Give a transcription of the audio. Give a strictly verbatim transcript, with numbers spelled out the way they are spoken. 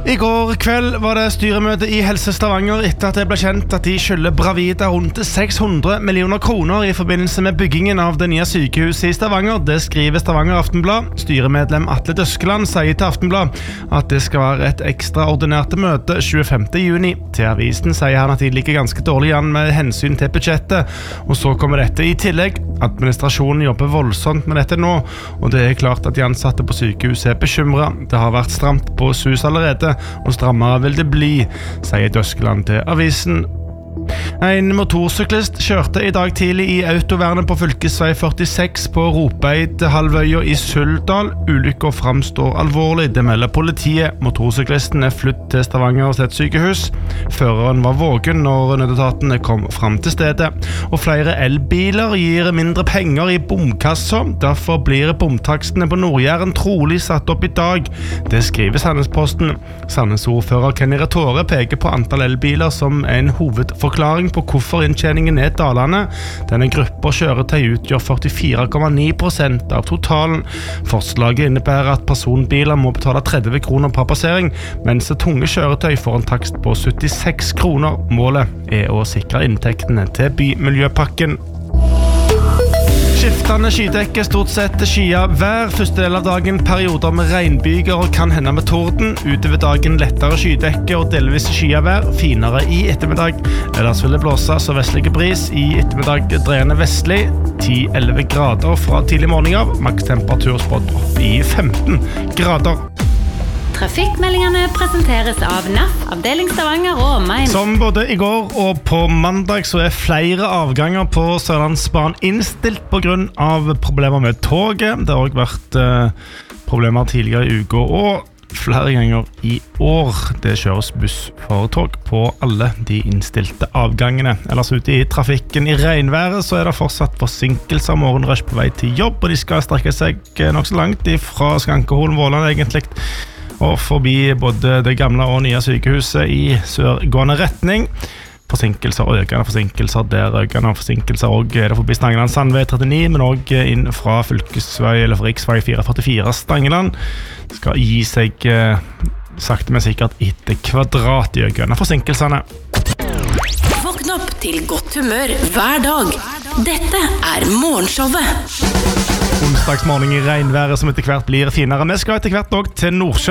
I går kveld var det styremøte i Helse Stavanger etter at det ble kjent at de skylder Bravida rundt seks hundre millioner kroner i forbindelse med byggingen av det nye sykehuset i Stavanger. Det skriver Stavanger Aftenblad. Styremedlem Atle Døskeland sier til Aftenblad at det skal være et ekstraordinært møte tjuefemte juni. Til avisen sier han at de ligger ganske dårlig an med hensyn til budsjettet, og så kommer dette i tillegg. Administrasjonen jobber voldsomt med dette nå, og det er klart at de ansatte på sykehuset er bekymret. Det har vært stramt på S U S allerede, og strammere vil det bli, sier Døskeland til avisen. En motorsyklist kjørte i dag tidlig i autovernet på fylkesvei førtiseks på Ropeid-halvøya i Suldal. Ulykken framstår alvorlig, det melder politiet. Motorsyklisten er flytt til Stavanger sitt sykehus. Føreren var vågen når nødetatene kom fram til stedet. Og flere elbiler gir mindre penger i bomkassa. Derfor blir bomtakstene på Nord-Jæren trolig satt opp i dag. Det skriver Sandnesposten. Sandnes-ordfører Kenny Retore peker på antall elbiler som en hovedforklaring på hvorfor inntjeningen er dalende. Denne gruppa kjøretøy utgjør førtifire komma ni prosent av totalen. Forslaget innebærer at personbiler må betale tretti kroner per passering, mens tunge kjøretøy får en takst på syttiseks kroner. Målet er å sikre inntektene til bymiljøpakken. Skiftende skydekke, stort sett skya hver første del av dagen, perioder med regnbyger og kan hende med torden. Utover dagen lettere skydekke og delvis skya vær, finere i ettermiddag. Ellers vil det blåse så vestlige bris. I ettermiddag dreiende vestlig, ti til elleve grader fra tidlig morgen av. Makstemperatur spådd opp i femten grader. Trafikkmeldingene presenteres av N A F, avdeling Stavanger og omegn. Som både i går og på mandag så er flere avganger på Sørlandsbanen innstilt på grunn av problemer med toget. Det har også vært eh, problemer tidligere i uka og flere ganger i år. Det kjøres buss for tog på alle de innstilte avgangene. Ellers ute i trafikken i regnværet så er det fortsatt forsinkelser morgenrush på vei til jobb, og de skal strekke seg nok så langt fra Skankeholen Våland egentlig, og forbi både det gamle og nye sykehuset i sørgående retning. Forsinkelser og økende forsinkelser der økende forsinkelser og er det forbi Stangeland Sandvei trettini, men også inn fra fylkesvei eller riksvei fire førtifire Stangeland. Det skal gi seg eh, sakte men sikkert etter kvadrat i økende forsinkelsene. Våkn opp til godt humør hver dag. Dette er Morgenshowet. Onsdagsmorgen i regnværet som etter hvert blir finere. Vi skal etter hvert også til Nordsjøen.